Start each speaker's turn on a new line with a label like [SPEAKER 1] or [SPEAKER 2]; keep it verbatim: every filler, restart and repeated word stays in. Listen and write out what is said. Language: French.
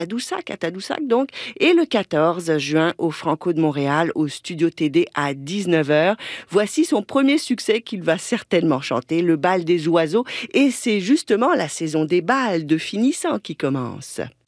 [SPEAKER 1] Tadoussac, à Tadoussac donc, et le quatorze juin au Franco de Montréal, au Studio T D à dix-neuf heures. Voici son premier succès qu'il va certainement chanter, le bal des oiseaux, et c'est justement la saison des bals de finissant qui commence.